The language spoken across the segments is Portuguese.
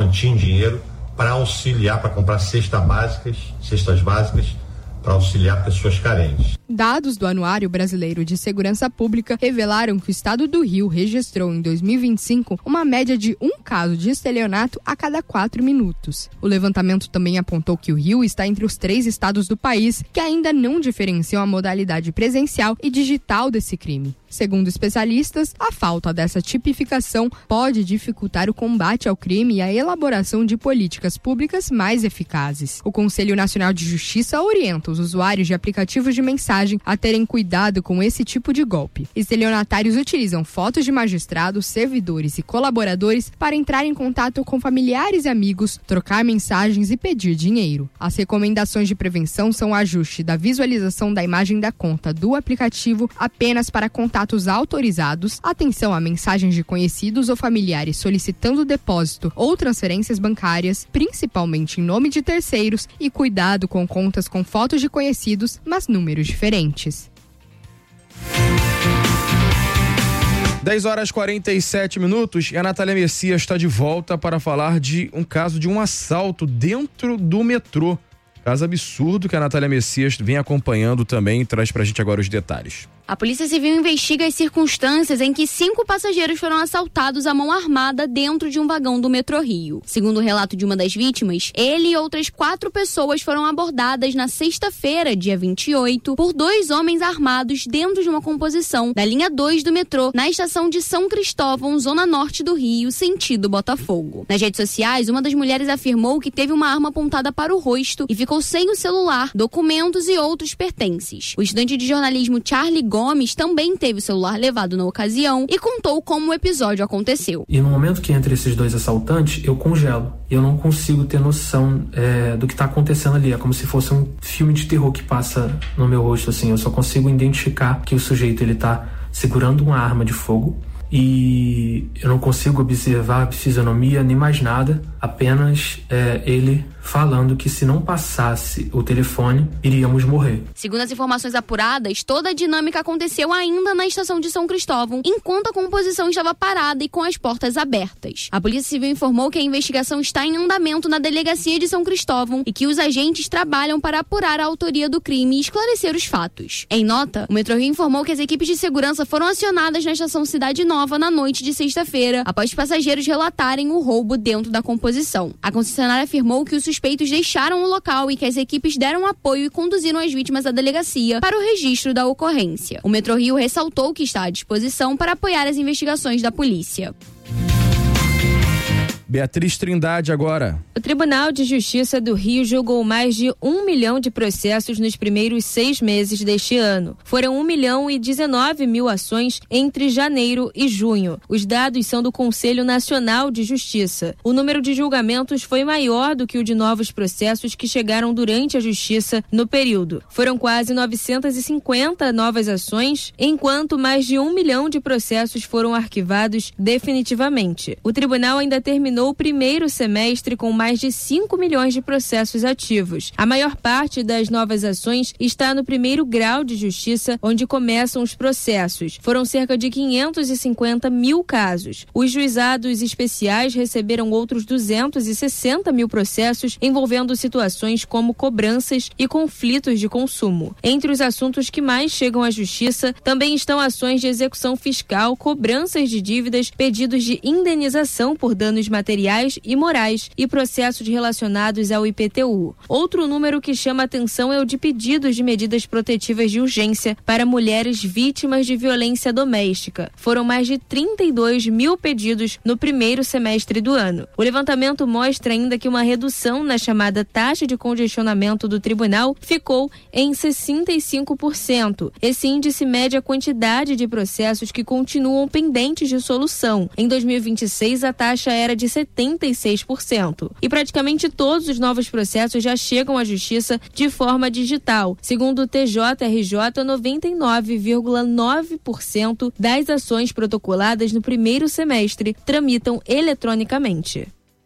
quantia em dinheiro para auxiliar, para comprar cestas básicas, para auxiliar pessoas carentes. Dados do Anuário Brasileiro de Segurança Pública revelaram que o estado do Rio registrou em 2025 uma média de um caso de estelionato a cada 4 minutos. O levantamento também apontou que o Rio está entre os 3 estados do país que ainda não diferenciam a modalidade presencial e digital desse crime. Segundo especialistas, a falta dessa tipificação pode dificultar o combate ao crime e a elaboração de políticas públicas mais eficazes. O Conselho Nacional de Justiça orienta os usuários de aplicativos de mensagem a terem cuidado com esse tipo de golpe. Estelionatários utilizam fotos de magistrados, servidores e colaboradores para entrar em contato com familiares e amigos, trocar mensagens e pedir dinheiro. As recomendações de prevenção são o ajuste da visualização da imagem da conta do aplicativo apenas para contatos autorizados, atenção a mensagens de conhecidos ou familiares solicitando depósito ou transferências bancárias, principalmente em nome de terceiros, e cuidado com contas com fotos de conhecidos, mas números diferentes. 10h47 e a Natália Messias está de volta para falar de um caso de um assalto dentro do metrô. Caso absurdo que a Natália Messias vem acompanhando também e traz pra gente agora os detalhes. A Polícia Civil investiga as circunstâncias em que 5 passageiros foram assaltados à mão armada dentro de um vagão do metrô Rio. Segundo o relato de uma das vítimas, ele e outras 4 pessoas foram abordadas na sexta-feira, dia 28, por 2 homens armados dentro de uma composição da linha 2 do metrô, na estação de São Cristóvão, zona norte do Rio, sentido Botafogo. Nas redes sociais, uma das mulheres afirmou que teve uma arma apontada para o rosto e ficou sem o celular, documentos e outros pertences. O estudante de jornalismo Charlie Gomes também teve o celular levado na ocasião e contou como o episódio aconteceu. E no momento que entra esses 2 assaltantes, eu congelo. Eu não consigo ter noção do que está acontecendo ali. É como se fosse um filme de terror que passa no meu rosto, assim. Eu só consigo identificar que o sujeito ele tá segurando uma arma de fogo e eu não consigo observar a fisionomia nem mais nada, apenas ele falando que se não passasse o telefone, iríamos morrer. Segundo as informações apuradas, toda a dinâmica aconteceu ainda na estação de São Cristóvão, enquanto a composição estava parada e com as portas abertas. A Polícia Civil informou que a investigação está em andamento na delegacia de São Cristóvão e que os agentes trabalham para apurar a autoria do crime e esclarecer os fatos. Em nota, o Metrô Rio informou que as equipes de segurança foram acionadas na estação Cidade Nova na noite de sexta-feira, após passageiros relatarem o roubo dentro da composição. A concessionária afirmou que os suspeitos deixaram o local e que as equipes deram apoio e conduziram as vítimas à delegacia para o registro da ocorrência. O Metrô Rio ressaltou que está à disposição para apoiar as investigações da polícia. Beatriz Trindade agora. O Tribunal de Justiça do Rio julgou mais de 1 milhão de processos nos primeiros 6 meses deste ano. Foram 1.019.000 ações entre janeiro e junho. Os dados são do Conselho Nacional de Justiça. O número de julgamentos foi maior do que o de novos processos que chegaram durante a Justiça no período. Foram quase 950 novas ações, enquanto mais de 1 milhão de processos foram arquivados definitivamente. O tribunal ainda terminou o primeiro semestre com mais de 5 milhões de processos ativos. A maior parte das novas ações está no primeiro grau de justiça, onde começam os processos. Foram cerca de 550.000 casos. Os juizados especiais receberam outros 260.000 processos envolvendo situações como cobranças e conflitos de consumo. Entre os assuntos que mais chegam à justiça, também estão ações de execução fiscal, cobranças de dívidas, pedidos de indenização por danos materiais e morais e processos relacionados ao IPTU. Outro número que chama atenção é o de pedidos de medidas protetivas de urgência para mulheres vítimas de violência doméstica. Foram mais de 32.000 pedidos no primeiro semestre do ano. O levantamento mostra ainda que uma redução na chamada taxa de congestionamento do tribunal ficou em 65%. Esse índice mede a quantidade de processos que continuam pendentes de solução. Em 2026, a taxa era de 76%. E praticamente todos os novos processos já chegam à justiça de forma digital. Segundo o TJRJ, 99,9% das ações protocoladas no primeiro semestre tramitam eletronicamente.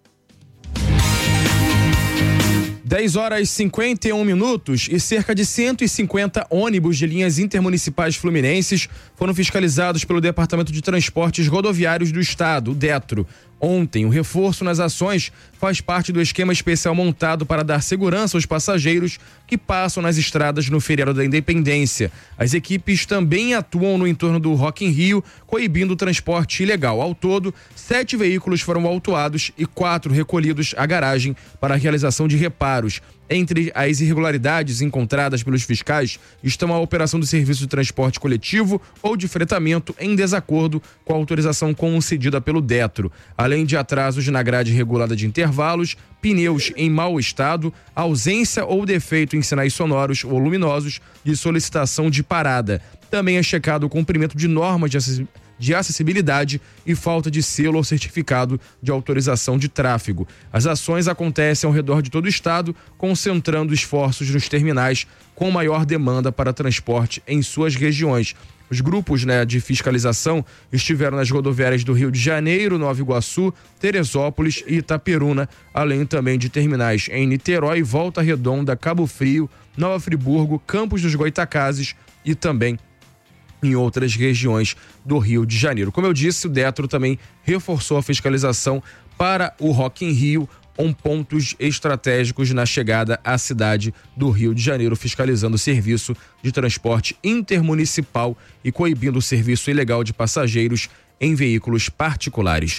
10h51 e cerca de 150 ônibus de linhas intermunicipais fluminenses foram fiscalizados pelo Departamento de Transportes Rodoviários do Estado, o DETRO. ontem. O reforço nas ações faz parte do esquema especial montado para dar segurança aos passageiros que passam nas estradas no feriado da Independência. As equipes também atuam no entorno do Rock in Rio, coibindo o transporte ilegal. Ao todo, 7 veículos foram autuados e 4 recolhidos à garagem para a realização de reparos. Entre as irregularidades encontradas pelos fiscais estão a operação do serviço de transporte coletivo ou de fretamento em desacordo com a autorização concedida pelo Detro, além de atrasos na grade regulada de intervalos, pneus em mau estado, ausência ou defeito em sinais sonoros ou luminosos e solicitação de parada. Também é checado o cumprimento de normas de acessibilidade e falta de selo ou certificado de autorização de tráfego. As ações acontecem ao redor de todo o estado, concentrando esforços nos terminais com maior demanda para transporte em suas regiões. Os grupos de fiscalização estiveram nas rodoviárias do Rio de Janeiro, Nova Iguaçu, Teresópolis e Itaperuna, além também de terminais em Niterói, Volta Redonda, Cabo Frio, Nova Friburgo, Campos dos Goitacazes e também em outras regiões do Rio de Janeiro. Como eu disse, o Detro também reforçou a fiscalização para o Rock in Rio, com pontos estratégicos na chegada à cidade do Rio de Janeiro, fiscalizando o serviço de transporte intermunicipal e coibindo o serviço ilegal de passageiros em veículos particulares.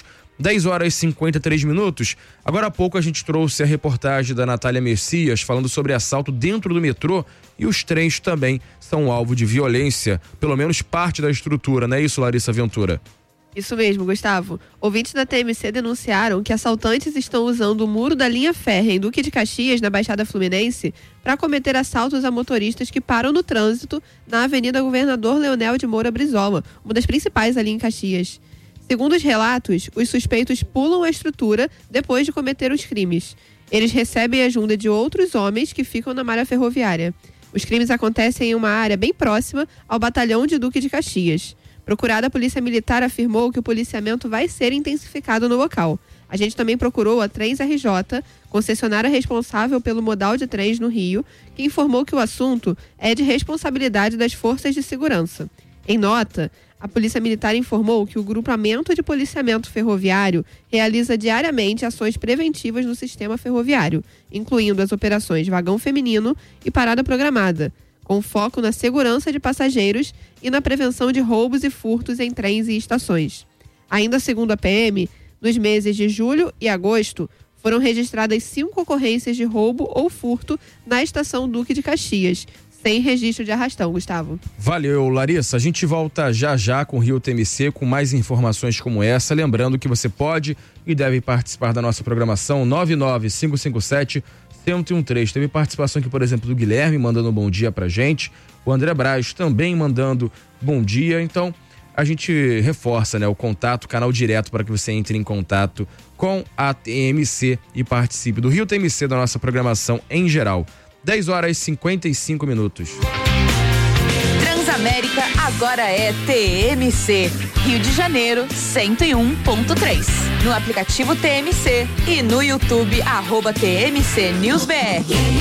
10h53. Agora há pouco a gente trouxe a reportagem da Natália Messias falando sobre assalto dentro do metrô, e os trens também são alvo de violência, pelo menos parte da estrutura, não é isso, Larissa Ventura? Isso mesmo, Gustavo. Ouvintes da TMC denunciaram que assaltantes estão usando o muro da linha férrea em Duque de Caxias, na Baixada Fluminense, para cometer assaltos a motoristas que param no trânsito na Avenida Governador Leonel de Moura Brizola, uma das principais ali em Caxias. Segundo os relatos, os suspeitos pulam a estrutura depois de cometer os crimes. Eles recebem a ajuda de outros homens que ficam na malha ferroviária. Os crimes acontecem em uma área bem próxima ao batalhão de Duque de Caxias. Procurada, a Polícia Militar afirmou que o policiamento vai ser intensificado no local. A gente também procurou a Trens RJ, concessionária responsável pelo modal de trens no Rio, que informou que o assunto é de responsabilidade das forças de segurança. Em nota, a Polícia Militar informou que o Grupamento de Policiamento Ferroviário realiza diariamente ações preventivas no sistema ferroviário, incluindo as operações Vagão Feminino e Parada Programada, com foco na segurança de passageiros e na prevenção de roubos e furtos em trens e estações. Ainda segundo a PM, nos meses de julho e agosto, foram registradas 5 ocorrências de roubo ou furto na estação Duque de Caxias, sem registro de arrastão, Gustavo. Valeu, Larissa. A gente volta já com o Rio TMC com mais informações como essa. Lembrando que você pode e deve participar da nossa programação 99557-1013. Teve participação aqui, por exemplo, do Guilherme, mandando um bom dia pra gente. O André Braz também mandando bom dia. Então, a gente reforça, o contato, canal direto para que você entre em contato com a TMC e participe do Rio TMC, da nossa programação em geral. 10h55. Transamérica agora é TMC. Rio de Janeiro, 101.3. No aplicativo TMC e no YouTube, @TMC News BR.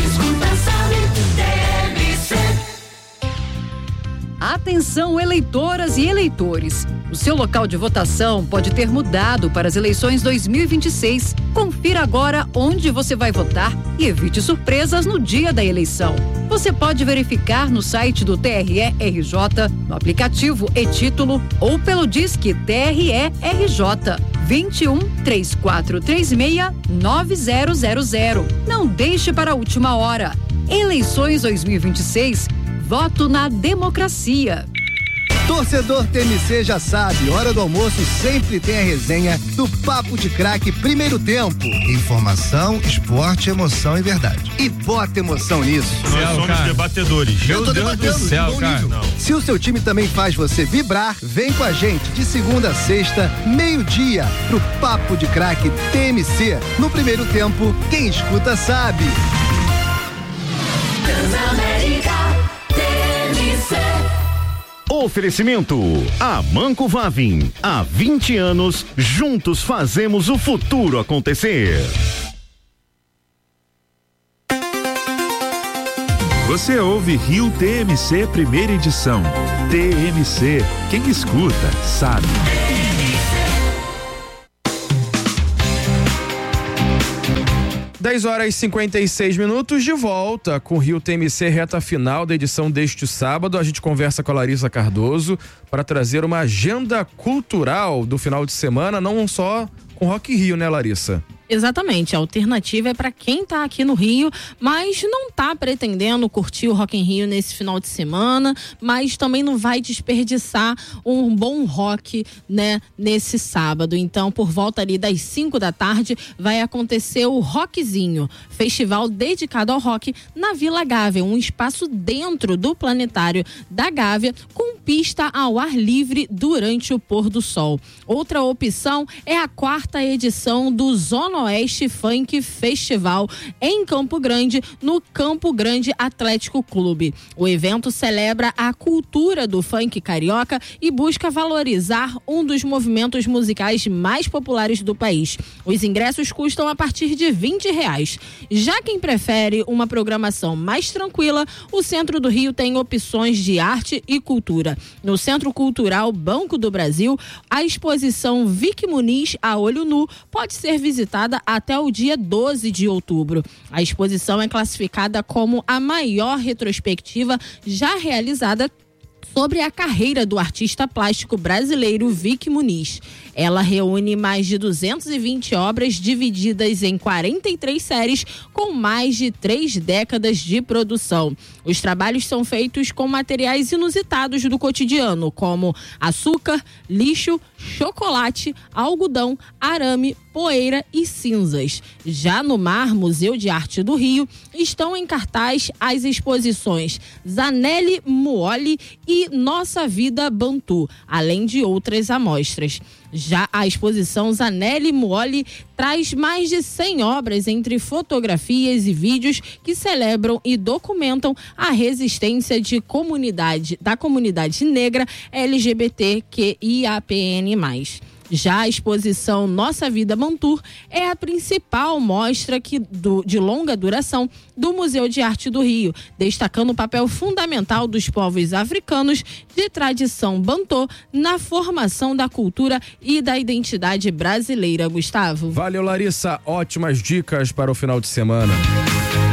Atenção, eleitoras e eleitores. O seu local de votação pode ter mudado para as eleições 2026. Confira agora onde você vai votar e evite surpresas no dia da eleição. Você pode verificar no site do TRE-RJ, no aplicativo e-Título ou pelo Disque TRE-RJ 21 3436 9000. Não deixe para a última hora. Eleições 2026. Voto na democracia. Torcedor TMC já sabe, hora do almoço sempre tem a resenha do Papo de Craque Primeiro Tempo. Informação, esporte, emoção e verdade. E bota emoção nisso. Nós somos debatedores. Eu tô debatendo de bom nível. Se o seu time também faz você vibrar, vem com a gente de segunda a sexta, meio-dia, pro Papo de Craque TMC. No Primeiro Tempo, quem escuta sabe. Oferecimento Amanco Vavin. Há 20 anos, juntos fazemos o futuro acontecer. Você ouve Rio TMC primeira edição. TMC, quem escuta sabe. 10h56, de volta com o Rio TMC, reta final da edição deste sábado. A gente conversa com a Larissa Cardoso para trazer uma agenda cultural do final de semana, não só com Rock in Rio, né, Larissa? Exatamente, a alternativa é para quem tá aqui no Rio, mas não tá pretendendo curtir o Rock in Rio nesse final de semana, mas também não vai desperdiçar um bom rock, né, nesse sábado. Então, por volta ali das 5 da tarde, vai acontecer o Rockzinho, festival dedicado ao rock na Vila Gávea, um espaço dentro do planetário da Gávea, com pista ao ar livre durante o pôr do sol. Outra opção é a 4ª edição do Zona Oeste Funk Festival em Campo Grande, no Campo Grande Atlético Clube. O evento celebra a cultura do funk carioca e busca valorizar um dos movimentos musicais mais populares do país. Os ingressos custam a partir de R$20. Já quem prefere uma programação mais tranquila, o Centro do Rio tem opções de arte e cultura. No Centro Cultural Banco do Brasil, a exposição Vic Muniz a olho nu pode ser visitada até o dia 12 de outubro. A exposição é classificada como a maior retrospectiva já realizada sobre a carreira do artista plástico brasileiro Vic Muniz. Ela reúne mais de 220 obras divididas em 43 séries com mais de 3 décadas de produção. Os trabalhos são feitos com materiais inusitados do cotidiano, como açúcar, lixo, chocolate, algodão, arame, poeira e cinzas. Já no Mar Museu de Arte do Rio, estão em cartaz as exposições Zanelli Muoli e Nossa Vida Bantu, além de outras amostras. Já a exposição Zanelli Muoli traz mais de 100 obras entre fotografias e vídeos que celebram e documentam a resistência da comunidade negra LGBTQIAPN+. Já a exposição Nossa Vida Bantu é a principal mostra de longa duração do Museu de Arte do Rio, destacando o papel fundamental dos povos africanos de tradição bantu na formação da cultura e da identidade brasileira. Gustavo. Valeu, Larissa. Ótimas dicas para o final de semana.